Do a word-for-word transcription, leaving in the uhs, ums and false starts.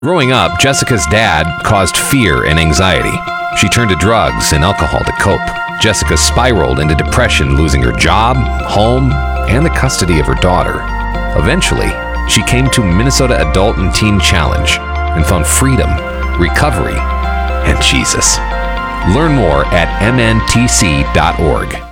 Growing up, Jessica's dad caused fear and anxiety. She turned to drugs and alcohol to cope. Jessica spiraled into depression, losing her job, home, and the custody of her daughter. Eventually, she came to Minnesota Adult and Teen Challenge and found freedom, recovery, and Jesus. Learn more at m n t c dot org.